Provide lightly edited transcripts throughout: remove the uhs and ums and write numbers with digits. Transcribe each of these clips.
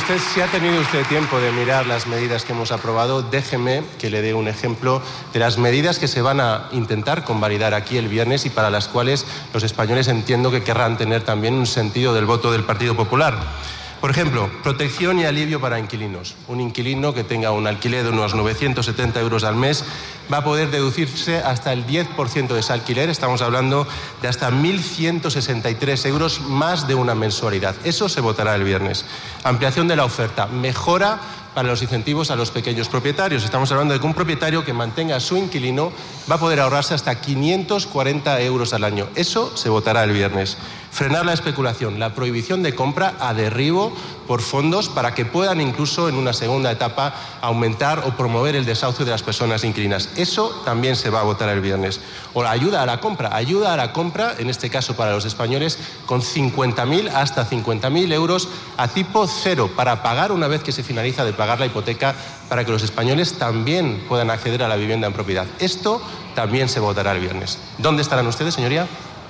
si ha tenido usted tiempo de mirar las medidas que hemos aprobado, déjeme que le dé un ejemplo de las medidas que se van a intentar convalidar aquí el viernes y para las cuales los españoles entiendo que querrán tener también un sentido del voto del Partido Popular. Por ejemplo, protección y alivio para inquilinos. Un inquilino que tenga un alquiler de unos 970 euros al mes va a poder deducirse hasta el 10% de ese alquiler. Estamos hablando de hasta 1.163 euros más de una mensualidad. Eso se votará el viernes. Ampliación de la oferta. Mejora para los incentivos a los pequeños propietarios. Estamos hablando de que un propietario que mantenga a su inquilino va a poder ahorrarse hasta 540 euros al año. Eso se votará el viernes. Frenar la especulación, la prohibición de compra a derribo por fondos para que puedan incluso en una segunda etapa aumentar o promover el desahucio de las personas inquilinas. Eso también se va a votar el viernes. O la ayuda a la compra, en este caso para los españoles, con 50.000 hasta 50.000 euros a tipo cero para pagar una vez que se finaliza de pagar la hipoteca, para que los españoles también puedan acceder a la vivienda en propiedad. Esto también se votará el viernes. ¿Dónde estarán ustedes, señoría?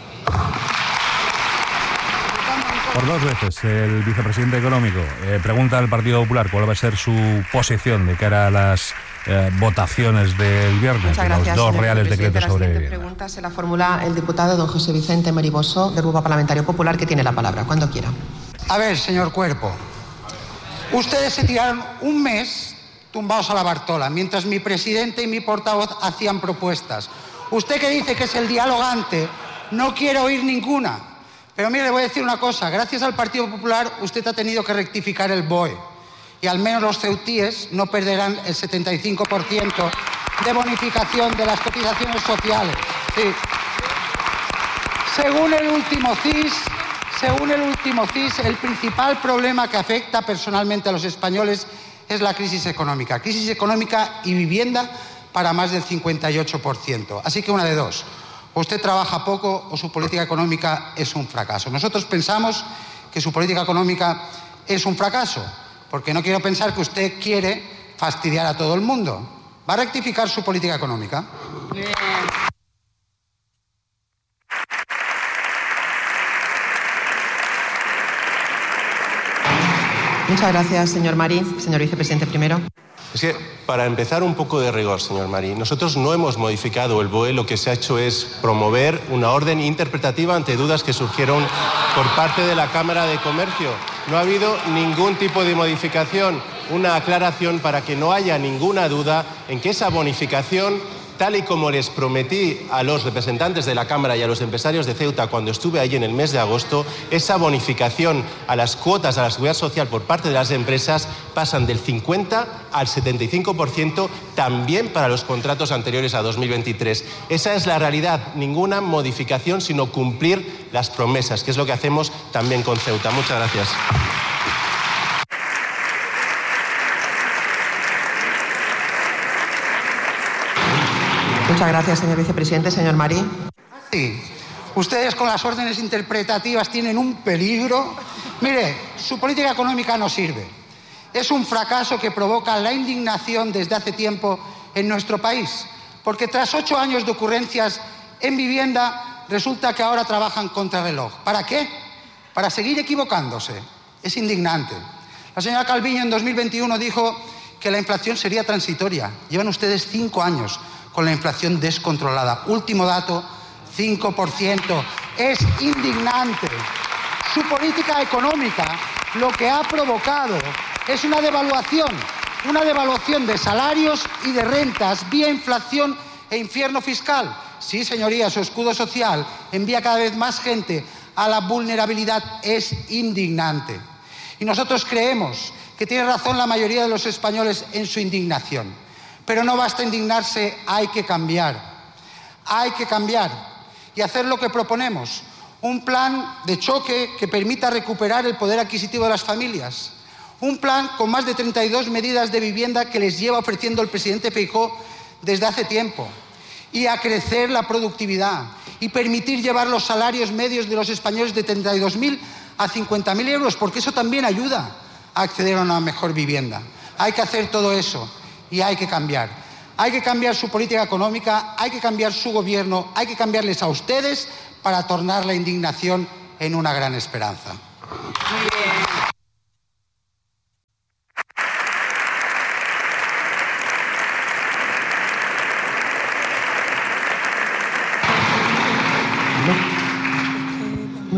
Por dos veces, el vicepresidente económico pregunta al Partido Popular cuál va a ser su posición de cara a las votaciones del viernes. Muchas gracias, los dos reales decretos sobre vivienda. La siguiente pregunta se la formula el diputado don José Vicente Meribosó, del Grupo Parlamentario Popular, que tiene la palabra, cuando quiera. A ver, señor Cuerpo, ustedes se tiraron un mes tumbados a la Bartola, mientras mi presidente y mi portavoz hacían propuestas. Usted que dice que es el dialogante, no quiere oír ninguna. Pero mire, le voy a decir una cosa, gracias al Partido Popular usted ha tenido que rectificar el BOE y al menos los ceutíes no perderán el 75% de bonificación de las cotizaciones sociales. Sí. Según el último CIS, el principal problema que afecta personalmente a los españoles es la crisis económica y vivienda para más del 58%. Así que una de dos. O usted trabaja poco o su política económica es un fracaso. Nosotros pensamos que su política económica es un fracaso, porque no quiero pensar que usted quiere fastidiar a todo el mundo. ¿Va a rectificar su política económica? Bien. Muchas gracias, señor Marí. Señor vicepresidente, primero. Es que, para empezar, un poco de rigor, señor Marí. Nosotros no hemos modificado el BOE, lo que se ha hecho es promover una orden interpretativa ante dudas que surgieron por parte de la Cámara de Comercio. No ha habido ningún tipo de modificación, una aclaración para que no haya ninguna duda en que esa bonificación, tal y como les prometí a los representantes de la Cámara y a los empresarios de Ceuta cuando estuve allí en el mes de agosto, esa bonificación a las cuotas a la seguridad social por parte de las empresas pasan del 50 al 75% también para los contratos anteriores a 2023. Esa es la realidad, ninguna modificación, sino cumplir las promesas, que es lo que hacemos también con Ceuta. Muchas gracias. Muchas gracias, señor vicepresidente. Señor Marí. Sí. Ustedes con las órdenes interpretativas tienen un peligro. Mire, su política económica no sirve. Es un fracaso que provoca la indignación desde hace tiempo en nuestro país. Porque tras 8 años de ocurrencias en vivienda, resulta que ahora trabajan contrarreloj. ¿Para qué? Para seguir equivocándose. Es indignante. La señora Calviño en 2021 dijo que la inflación sería transitoria. Llevan ustedes 5 años con la inflación descontrolada. Último dato, 5%. Es indignante. Su política económica lo que ha provocado es una devaluación de salarios y de rentas, vía inflación e infierno fiscal. Sí, señoría, su escudo social envía cada vez más gente a la vulnerabilidad. Es indignante. Y nosotros creemos que tiene razón la mayoría de los españoles en su indignación. Pero no basta indignarse, hay que cambiar. Hay que cambiar y hacer lo que proponemos. Un plan de choque que permita recuperar el poder adquisitivo de las familias. Un plan con más de 32 medidas de vivienda que les lleva ofreciendo el presidente Feijóo desde hace tiempo. Y a crecer la productividad y permitir llevar los salarios medios de los españoles de 32.000 a 50.000 euros, porque eso también ayuda a acceder a una mejor vivienda. Hay que hacer todo eso. Y hay que cambiar. Hay que cambiar su política económica, hay que cambiar su gobierno, hay que cambiarles a ustedes para tornar la indignación en una gran esperanza. Muy bien.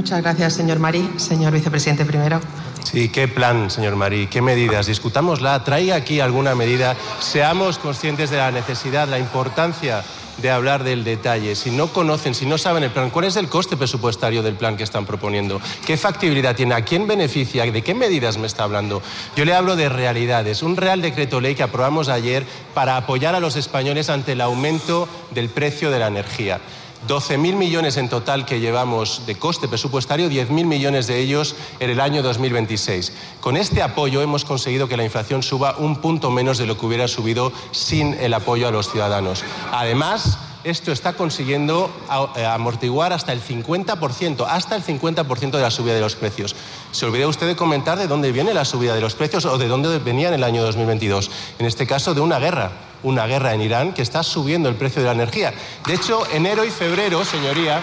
Muchas gracias, señor Marí. Señor vicepresidente primero. Sí, qué plan, señor Marí, qué medidas. Discutámosla, traiga aquí alguna medida, seamos conscientes de la necesidad, la importancia de hablar del detalle. Si no conocen, si no saben el plan, ¿cuál es el coste presupuestario del plan que están proponiendo? ¿Qué factibilidad tiene? ¿A quién beneficia? ¿De qué medidas me está hablando? Yo le hablo de realidades. Un Real Decreto Ley que aprobamos ayer para apoyar a los españoles ante el aumento del precio de la energía. 12.000 millones en total que llevamos de coste presupuestario, 10.000 millones de ellos en el año 2026. Con este apoyo hemos conseguido que la inflación suba un punto menos de lo que hubiera subido sin el apoyo a los ciudadanos. Además, esto está consiguiendo amortiguar hasta el 50% de la subida de los precios. ¿Se olvidó usted de comentar de dónde viene la subida de los precios o de dónde venía en el año 2022? En este caso, de una guerra en Irán que está subiendo el precio de la energía. De hecho, enero y febrero, señoría,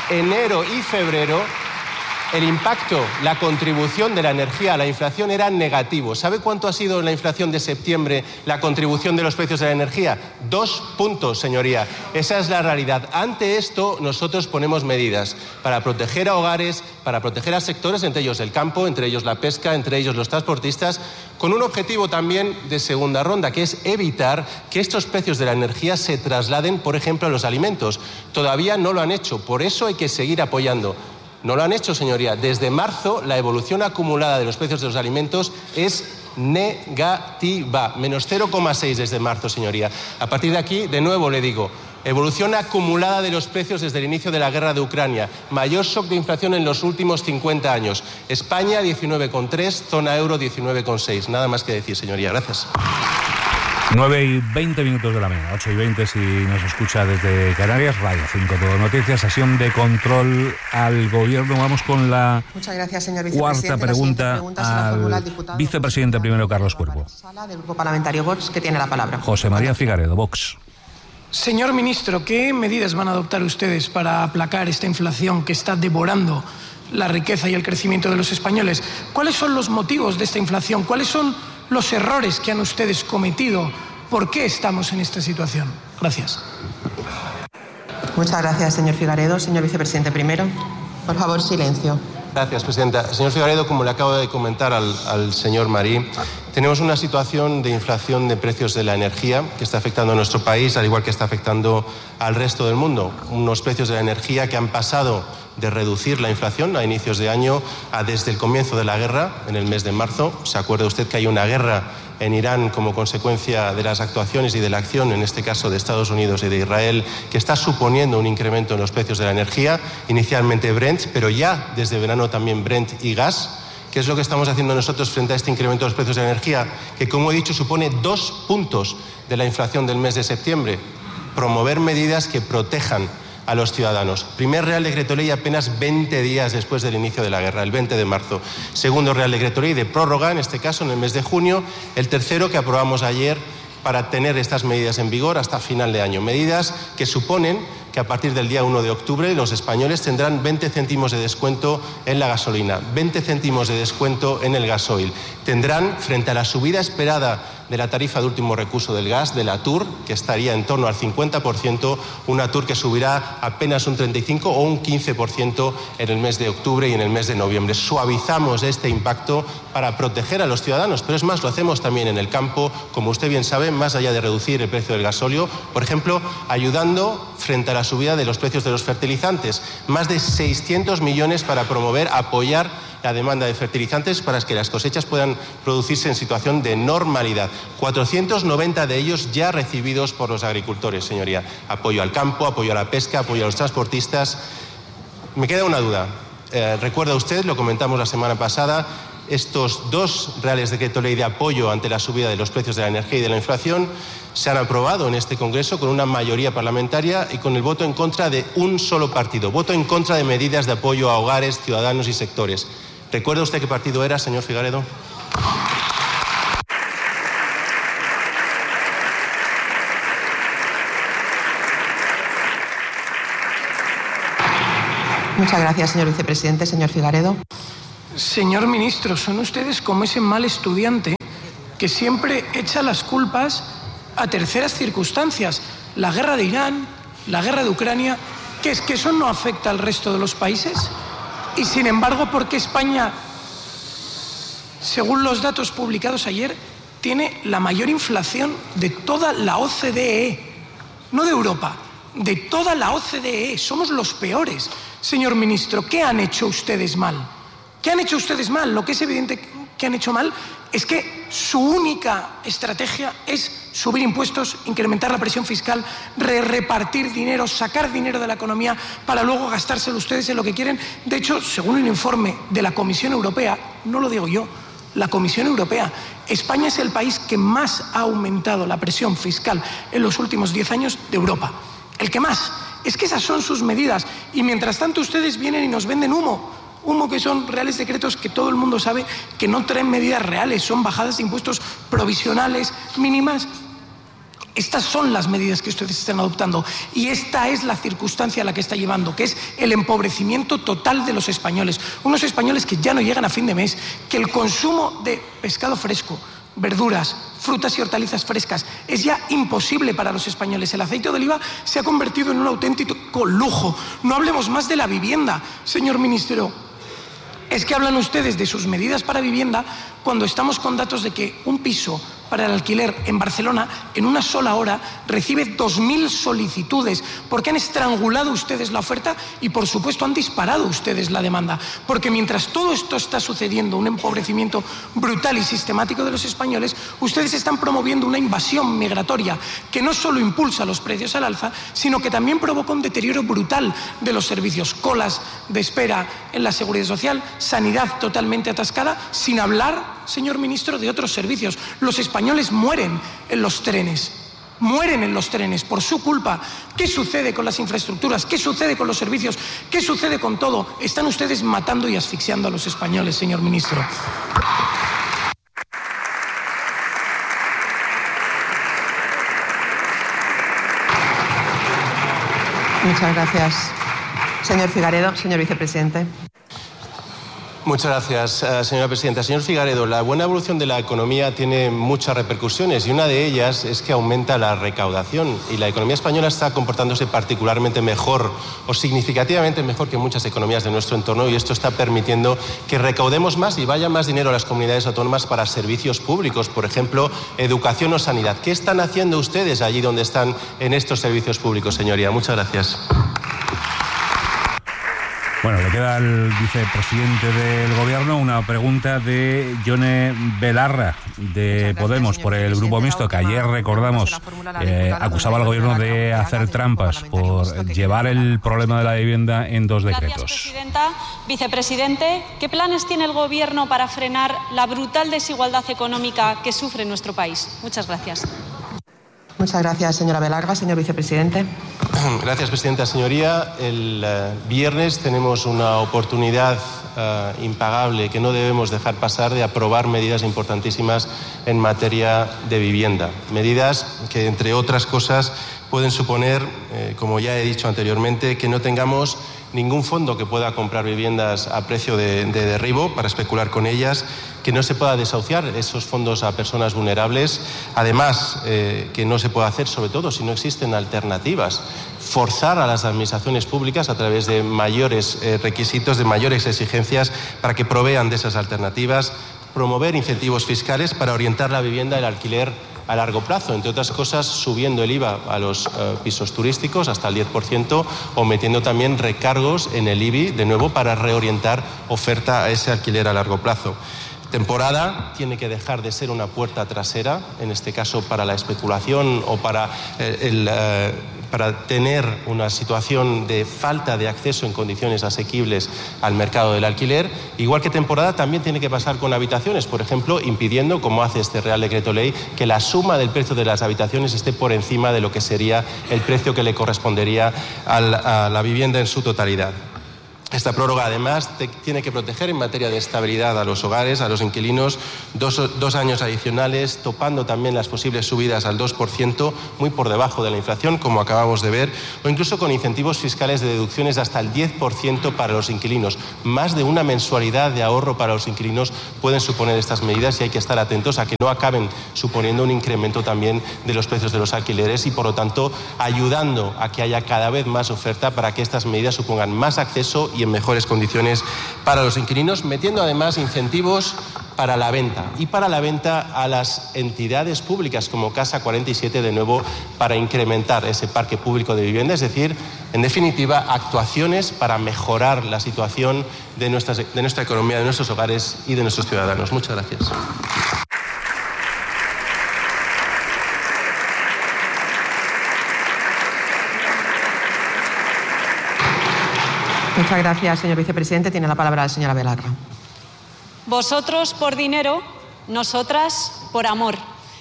el impacto, la contribución de la energía a la inflación era negativo. ¿Sabe cuánto ha sido en la inflación de septiembre la contribución de los precios de la energía? 2 puntos, señoría. Esa es la realidad. Ante esto, nosotros ponemos medidas para proteger a hogares, para proteger a sectores, entre ellos el campo, entre ellos la pesca, entre ellos los transportistas, con un objetivo también de segunda ronda, que es evitar que estos precios de la energía se trasladen, por ejemplo, a los alimentos. Todavía no lo han hecho, por eso hay que seguir apoyando. No lo han hecho, señoría. Desde marzo, la evolución acumulada de los precios de los alimentos es negativa. Menos 0,6 desde marzo, señoría. A partir de aquí, de nuevo le digo, evolución acumulada de los precios desde el inicio de la guerra de Ucrania. Mayor shock de inflación en los últimos 50 años. España, 19,3, zona euro, 19,6. Nada más que decir, señoría. Gracias. 9:20 de la mañana, 8:20 si nos escucha desde Canarias, Radio 5 Todo Noticias, sesión de control al gobierno. Vamos con la cuarta pregunta al vicepresidente primero, Carlos Cuervo. Del Grupo Parlamentario Vox, que tiene la palabra. José María Figaredo, Vox. Señor ministro, ¿qué medidas van a adoptar ustedes para aplacar esta inflación que está devorando la riqueza y el crecimiento de los españoles? ¿Cuáles son los motivos de esta inflación? ¿Cuáles son los errores que han ustedes cometido? ¿Por qué estamos en esta situación? Gracias. Muchas gracias, señor Figaredo. Señor vicepresidente primero. Por favor, silencio. Gracias, presidenta. Señor Figaredo, como le acabo de comentar al señor Marí, tenemos una situación de inflación de precios de la energía que está afectando a nuestro país, al igual que está afectando al resto del mundo. Unos precios de la energía que han pasado de reducir la inflación a inicios de año a desde el comienzo de la guerra, en el mes de marzo. ¿Se acuerda usted que hay una guerra en Irán como consecuencia de las actuaciones y de la acción, en este caso de Estados Unidos y de Israel, que está suponiendo un incremento en los precios de la energía? Inicialmente Brent, pero ya desde verano también Brent y gas. ¿Qué es lo que estamos haciendo nosotros frente a este incremento de los precios de la energía? Que, como he dicho, supone 2 puntos de la inflación del mes de septiembre. Promover medidas que protejan a los ciudadanos. Primer Real Decreto Ley apenas 20 días después del inicio de la guerra, el 20 de marzo. Segundo Real Decreto Ley de prórroga, en este caso en el mes de junio. El tercero que aprobamos ayer para tener estas medidas en vigor hasta final de año. Medidas que suponen que a partir del día 1 de octubre los españoles tendrán 20 céntimos de descuento en la gasolina, 20 céntimos de descuento en el gasoil. Tendrán, frente a la subida esperada de la tarifa de último recurso del gas, de la TUR, que estaría en torno al 50%, una TUR que subirá apenas un 35 o un 15% en el mes de octubre y en el mes de noviembre. Suavizamos este impacto para proteger a los ciudadanos, pero es más, lo hacemos también en el campo, como usted bien sabe, más allá de reducir el precio del gasóleo, por ejemplo, ayudando frente a la subida de los precios de los fertilizantes. Más de 600 millones para promover, apoyar la demanda de fertilizantes para que las cosechas puedan producirse en situación de normalidad. 490 de ellos ya recibidos por los agricultores, señoría. Apoyo al campo, apoyo a la pesca, apoyo a los transportistas. Me queda una duda. Recuerda usted, lo comentamos la semana pasada, estos 2 Reales Decreto Ley de apoyo ante la subida de los precios de la energía y de la inflación se han aprobado en este Congreso con una mayoría parlamentaria y con el voto en contra de un solo partido. Voto en contra de medidas de apoyo a hogares, ciudadanos y sectores. ¿Recuerda usted qué partido era, señor Figaredo? Muchas gracias, señor vicepresidente. Señor Figaredo. Señor ministro, son ustedes como ese mal estudiante que siempre echa las culpas a terceras circunstancias. La guerra de Irán, la guerra de Ucrania. ¿Qué es que eso no afecta al resto de los países? Y sin embargo, ¿por qué España, según los datos publicados ayer, tiene la mayor inflación de toda la OCDE? No de Europa, de toda la OCDE. Somos los peores. Señor ministro, ¿qué han hecho ustedes mal? ¿Qué han hecho ustedes mal? Lo que es evidente que han hecho mal es que su única estrategia es subir impuestos, incrementar la presión fiscal, repartir dinero, sacar dinero de la economía para luego gastárselo ustedes en lo que quieren. De hecho, según un informe de la Comisión Europea, no lo digo yo, la Comisión Europea, España es el país que más ha aumentado la presión fiscal en los últimos 10 años de Europa. El que más. Es que esas son sus medidas. Y mientras tanto ustedes vienen y nos venden humo. Humo que son reales decretos que todo el mundo sabe que no traen medidas reales, son bajadas de impuestos provisionales mínimas. Estas son las medidas que ustedes están adoptando y esta es la circunstancia a la que está llevando, que es el empobrecimiento total de los españoles. Unos españoles que ya no llegan a fin de mes, que el consumo de pescado fresco, verduras, frutas y hortalizas frescas es ya imposible para los españoles. El aceite de oliva se ha convertido en un auténtico lujo. No hablemos más de la vivienda, señor ministro. Es que hablan ustedes de sus medidas para vivienda cuando estamos con datos de que un piso para el alquiler en Barcelona en una sola hora recibe 2.000 solicitudes porque han estrangulado ustedes la oferta y por supuesto han disparado ustedes la demanda, porque mientras todo esto está sucediendo, un empobrecimiento brutal y sistemático de los españoles, ustedes están promoviendo una invasión migratoria que no solo impulsa los precios al alza, sino que también provoca un deterioro brutal de los servicios, colas de espera en la seguridad social, sanidad totalmente atascada, sin hablar, señor ministro, de otros servicios. Los españoles mueren en los trenes por su culpa. ¿Qué sucede con las infraestructuras? ¿Qué sucede con los servicios? ¿Qué sucede con todo? Están ustedes matando y asfixiando a los españoles, señor ministro. Muchas gracias. Señor Figaredo, señor vicepresidente. Muchas gracias, señora presidenta. Señor Figaredo, la buena evolución de la economía tiene muchas repercusiones y una de ellas es que aumenta la recaudación y la economía española está comportándose particularmente mejor o significativamente mejor que muchas economías de nuestro entorno y esto está permitiendo que recaudemos más y vaya más dinero a las comunidades autónomas para servicios públicos, por ejemplo, educación o sanidad. ¿Qué están haciendo ustedes allí donde están en estos servicios públicos, señoría? Muchas gracias. Bueno, le queda al vicepresidente del Gobierno una pregunta de Yone Belarra, de Podemos, por el Grupo Mixto, que ayer, recordamos, acusaba al Gobierno de hacer trampas por llevar el problema de la vivienda en dos decretos. Gracias, presidenta. Vicepresidente, ¿qué planes tiene el Gobierno para frenar la brutal desigualdad económica que sufre nuestro país? Muchas gracias. Muchas gracias, señora Belarra. Señor vicepresidente. Gracias, presidenta. Señoría, el viernes tenemos una oportunidad impagable que no debemos dejar pasar de aprobar medidas importantísimas en materia de vivienda. Medidas que, entre otras cosas, pueden suponer, como ya he dicho anteriormente, que no tengamos ningún fondo que pueda comprar viviendas a precio de derribo para especular con ellas, que no se pueda desahuciar esos fondos a personas vulnerables, además que no se pueda hacer, sobre todo si no existen alternativas, forzar a las administraciones públicas a través de mayores requisitos, de mayores exigencias para que provean de esas alternativas, promover incentivos fiscales para orientar la vivienda y el alquiler a largo plazo, entre otras cosas subiendo el IVA a los pisos turísticos hasta el 10% o metiendo también recargos en el IBI de nuevo para reorientar oferta a ese alquiler a largo plazo. Temporada tiene que dejar de ser una puerta trasera, en este caso para la especulación o para tener una situación de falta de acceso en condiciones asequibles al mercado del alquiler. Igual que temporada también tiene que pasar con habitaciones, por ejemplo, impidiendo, como hace este Real Decreto Ley, que la suma del precio de las habitaciones esté por encima de lo que sería el precio que le correspondería a la vivienda en su totalidad. Esta prórroga, además, tiene que proteger en materia de estabilidad a los hogares, a los inquilinos, dos años adicionales, topando también las posibles subidas al 2%, muy por debajo de la inflación, como acabamos de ver, o incluso con incentivos fiscales de deducciones de hasta el 10% para los inquilinos. Más de una mensualidad de ahorro para los inquilinos pueden suponer estas medidas y hay que estar atentos a que no acaben suponiendo un incremento también de los precios de los alquileres y, por lo tanto, ayudando a que haya cada vez más oferta para que estas medidas supongan más acceso y en mejores condiciones para los inquilinos, metiendo además incentivos para la venta y para la venta a las entidades públicas como Casa 47, de nuevo, para incrementar ese parque público de vivienda, es decir, en definitiva, actuaciones para mejorar la situación de nuestra economía, de nuestros hogares y de nuestros ciudadanos. Muchas gracias. Muchas gracias, señor vicepresidente. Tiene la palabra la señora Belarra. Vosotros por dinero, nosotras por amor.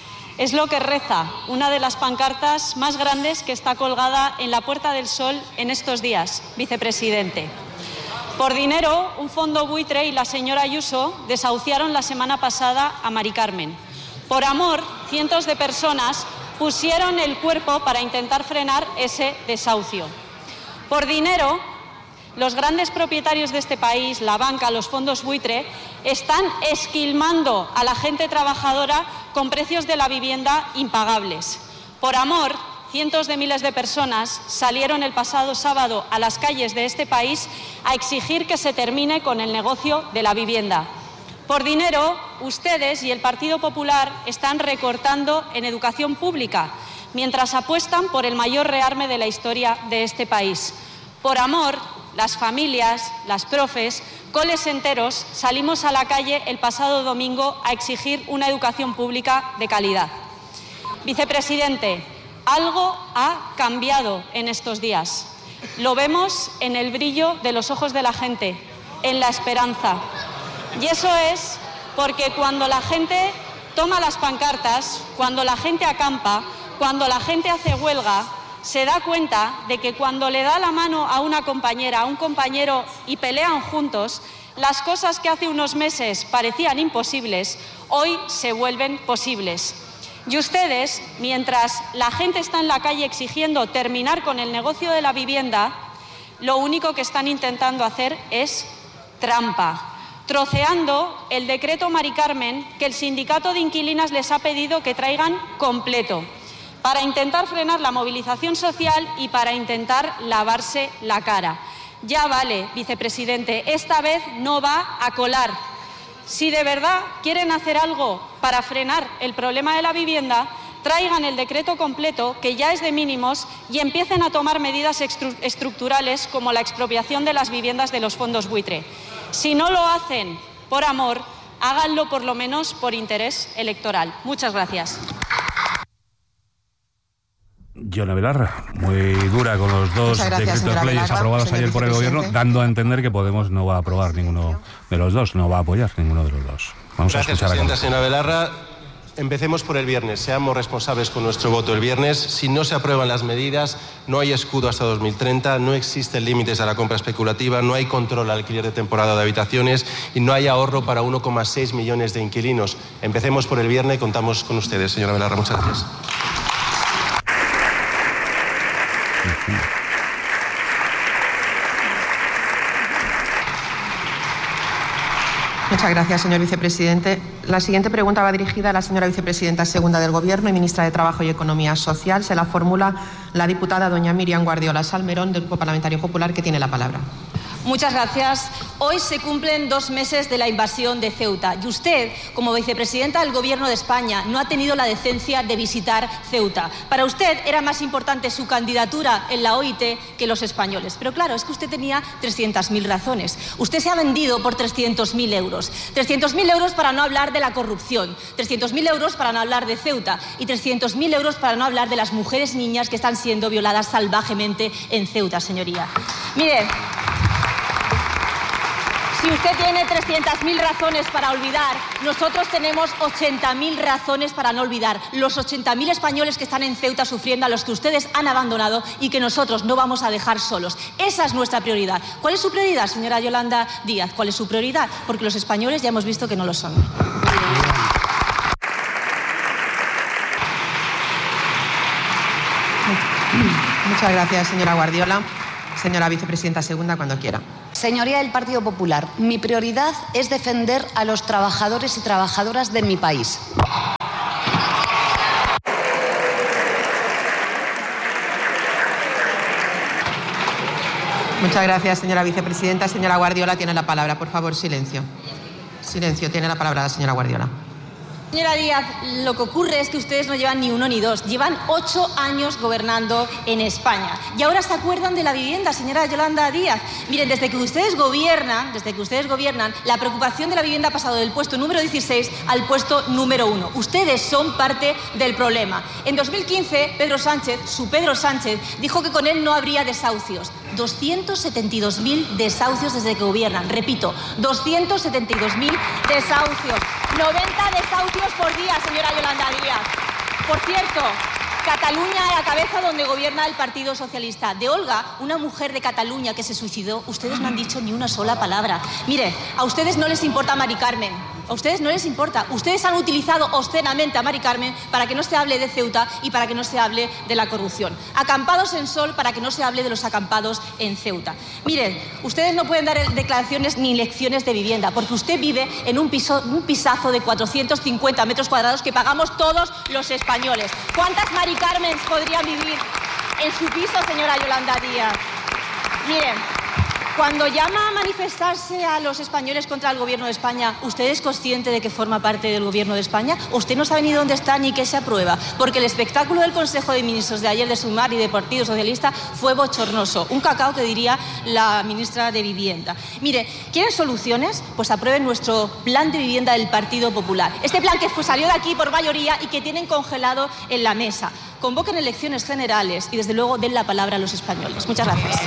Es lo que reza una de las pancartas más grandes que está colgada en la Puerta del Sol en estos días, vicepresidente. Por dinero, un fondo buitre y la señora Ayuso desahuciaron la semana pasada a Mari Carmen. Por amor, cientos de personas pusieron el cuerpo para intentar frenar ese desahucio. Por dinero, los grandes propietarios de este país, la banca, los fondos buitre, están esquilmando a la gente trabajadora con precios de la vivienda impagables. Por amor, cientos de miles de personas salieron el pasado sábado a las calles de este país a exigir que se termine con el negocio de la vivienda. Por dinero, ustedes y el Partido Popular están recortando en educación pública, mientras apuestan por el mayor rearme de la historia de este país. Por amor, las familias, las profes, coles enteros, salimos a la calle el pasado domingo a exigir una educación pública de calidad. Vicepresidente, algo ha cambiado en estos días. Lo vemos en el brillo de los ojos de la gente, en la esperanza. Y eso es porque cuando la gente toma las pancartas, cuando la gente acampa, cuando la gente hace huelga, se da cuenta de que cuando le da la mano a una compañera, a un compañero y pelean juntos, las cosas que hace unos meses parecían imposibles, hoy se vuelven posibles. Y ustedes, mientras la gente está en la calle exigiendo terminar con el negocio de la vivienda, lo único que están intentando hacer es trampa, troceando el decreto Mari Carmen que el sindicato de inquilinas les ha pedido que traigan completo, para intentar frenar la movilización social y para intentar lavarse la cara. Ya vale, vicepresidente, esta vez no va a colar. Si de verdad quieren hacer algo para frenar el problema de la vivienda, traigan el decreto completo, que ya es de mínimos, y empiecen a tomar medidas estructurales como la expropiación de las viviendas de los fondos buitre. Si no lo hacen por amor, háganlo por lo menos por interés electoral. Muchas gracias. Yone Belarra, muy dura con los dos decretos leyes aprobados ayer por el Gobierno, dando a entender que Podemos no va a aprobar ninguno de los dos, no va a apoyar ninguno de los dos. Vamos a escuchar. Gracias, señora Belarra. Empecemos por el viernes, seamos responsables con nuestro voto el viernes. Si no se aprueban las medidas, no hay escudo hasta 2030, no existen límites a la compra especulativa, no hay control al alquiler de temporada de habitaciones y no hay ahorro para 1,6 millones de inquilinos. Empecemos por el viernes y contamos con ustedes, señora Belarra. Muchas gracias. Muchas gracias, señor vicepresidente. La siguiente pregunta va dirigida a la señora vicepresidenta segunda del Gobierno y ministra de Trabajo y Economía Social. Se la formula la diputada doña Miriam Guardiola Salmerón, del Grupo Parlamentario Popular, que tiene la palabra. Muchas gracias. Hoy se cumplen 2 meses de la invasión de Ceuta y usted, como vicepresidenta del Gobierno de España, no ha tenido la decencia de visitar Ceuta. Para usted era más importante su candidatura en la OIT que los españoles. Pero claro, es que usted tenía 300.000 razones. Usted se ha vendido por 300.000 euros. 300.000 euros para no hablar de la corrupción, 300.000 euros para no hablar de Ceuta y 300.000 euros para no hablar de las mujeres y niñas que están siendo violadas salvajemente en Ceuta, señoría. Mire, si usted tiene 300.000 razones para olvidar, nosotros tenemos 80.000 razones para no olvidar. Los 80.000 españoles que están en Ceuta sufriendo, a los que ustedes han abandonado y que nosotros no vamos a dejar solos. Esa es nuestra prioridad. ¿Cuál es su prioridad, señora Yolanda Díaz? ¿Cuál es su prioridad? Porque los españoles ya hemos visto que no lo son. Muchas gracias, señora Guardiola. Señora vicepresidenta segunda, cuando quiera. Señoría del Partido Popular, mi prioridad es defender a los trabajadores y trabajadoras de mi país. Muchas gracias, señora vicepresidenta. Señora Guardiola tiene la palabra. Por favor, silencio. Silencio. Tiene la palabra la señora Guardiola. Señora Díaz, lo que ocurre es que ustedes no llevan ni uno ni dos, llevan 8 años gobernando en España. Y ahora se acuerdan de la vivienda, señora Yolanda Díaz. Miren, desde que ustedes gobiernan, la preocupación de la vivienda ha pasado del puesto número 16 al puesto número 1. Ustedes son parte del problema. En 2015, su Pedro Sánchez, dijo que con él no habría desahucios. 272.000 desahucios desde que gobiernan. Repito, 272.000 desahucios. 90 desahucios por día, señora Yolanda Díaz. Por cierto, Cataluña, a la cabeza donde gobierna el Partido Socialista. De Olga, una mujer de Cataluña que se suicidó, ustedes no han dicho ni una sola palabra. Mire, a ustedes no les importa Mari Carmen. A ustedes no les importa. Ustedes han utilizado obscenamente a Mari Carmen para que no se hable de Ceuta y para que no se hable de la corrupción. Acampados en Sol para que no se hable de los acampados en Ceuta. Miren, ustedes no pueden dar declaraciones ni lecciones de vivienda porque usted vive en un pisazo de 450 metros cuadrados que pagamos todos los españoles. ¿Cuántas Mari Carmen podrían vivir en su piso, señora Yolanda Díaz? Miren, cuando llama a manifestarse a los españoles contra el Gobierno de España, ¿usted es consciente de que forma parte del Gobierno de España? ¿Usted no sabe ni dónde está ni qué se aprueba? Porque el espectáculo del Consejo de Ministros de ayer de Sumar y de Partido Socialista fue bochornoso. Un cacao que diría la ministra de Vivienda. Mire, ¿quieren soluciones? Pues aprueben nuestro plan de vivienda del Partido Popular. Este plan que salió de aquí por mayoría y que tienen congelado en la mesa. Convoquen elecciones generales y desde luego den la palabra a los españoles. Muchas gracias.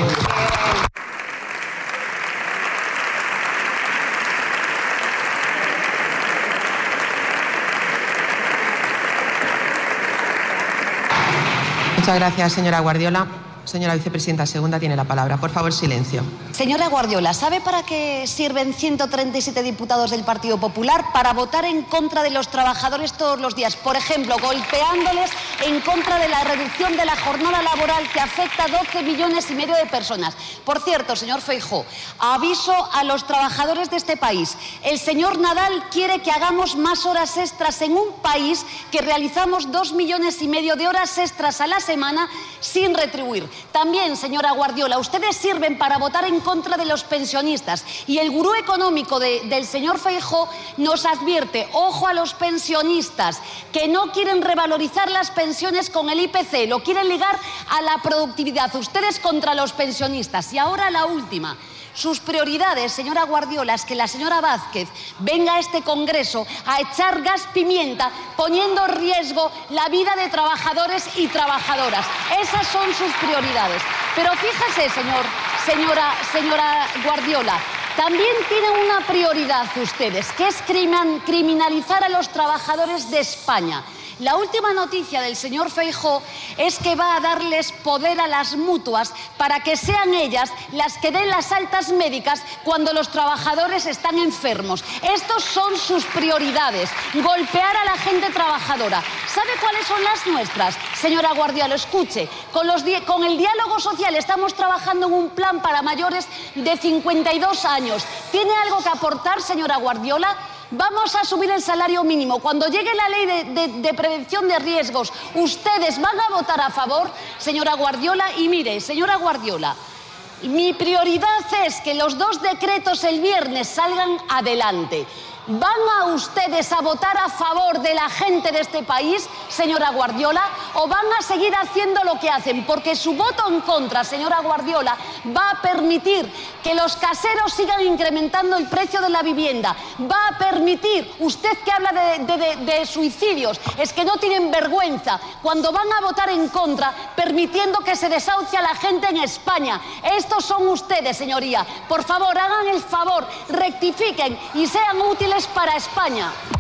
Muchas gracias, señora Guardiola. Señora vicepresidenta segunda tiene la palabra. Por favor, silencio. Señora Guardiola, ¿sabe para qué sirven 137 diputados del Partido Popular? Para votar en contra de los trabajadores todos los días. Por ejemplo, golpeándoles en contra de la reducción de la jornada laboral que afecta a 12,5 millones de personas. Por cierto, señor Feijóo, aviso a los trabajadores de este país. El señor Nadal quiere que hagamos más horas extras en un país que realizamos 2,5 millones de horas extras a la semana sin retribuir. También, señora Guardiola, ustedes sirven para votar en contra de los pensionistas y el gurú económico del señor Feijóo nos advierte, ojo a los pensionistas, que no quieren revalorizar las pensiones con el IPC, lo quieren ligar a la productividad. Ustedes contra los pensionistas. Y ahora la última. Sus prioridades, señora Guardiola, es que la señora Vázquez venga a este Congreso a echar gas pimienta poniendo en riesgo la vida de trabajadores y trabajadoras. Esas son sus prioridades. Pero fíjese, señora Guardiola, también tienen una prioridad ustedes, que es criminalizar a los trabajadores de España. La última noticia del señor Feijóo es que va a darles poder a las mutuas para que sean ellas las que den las altas médicas cuando los trabajadores están enfermos. Estos son sus prioridades, golpear a la gente trabajadora. ¿Sabe cuáles son las nuestras? Señora Guardiola, escuche, con el diálogo social estamos trabajando en un plan para mayores de 52 años. ¿Tiene algo que aportar, señora Guardiola? Vamos a subir el salario mínimo. Cuando llegue la ley de prevención de riesgos, ¿ustedes van a votar a favor, señora Guardiola? Y mire, señora Guardiola, mi prioridad es que los 2 decretos el viernes salgan adelante. ¿Van a ustedes a votar a favor de la gente de este país, señora Guardiola, o van a seguir haciendo lo que hacen? Porque su voto en contra, señora Guardiola, va a permitir que los caseros sigan incrementando el precio de la vivienda. Va a permitir, usted que habla de suicidios, es que no tienen vergüenza cuando van a votar en contra, permitiendo que se desahucie a la gente en España. Estos son ustedes, señoría. Por favor, hagan el favor, rectifiquen y sean útiles para España.